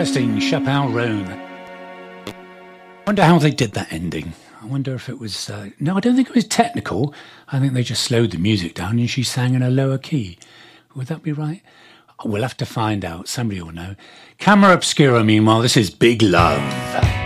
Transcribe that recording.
Interesting, Chappelle Roan. I wonder how they did that ending. I wonder if it was... no, I don't think it was technical. I think they just slowed the music down and she sang in a lower key. Would that be right? We'll have to find out. Somebody will know. Camera Obscura, meanwhile, this is Big Love.